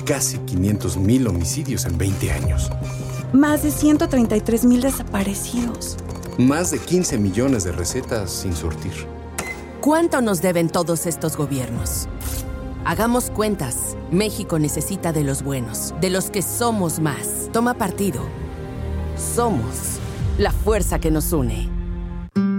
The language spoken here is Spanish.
casi 500,000 homicidios en 20 años. Más de 133,000 desaparecidos. Más de 15 millones de recetas sin surtir. ¿Cuánto nos deben todos estos gobiernos? Hagamos cuentas. México necesita de los buenos, de los que somos más. Toma partido. Somos la fuerza que nos une.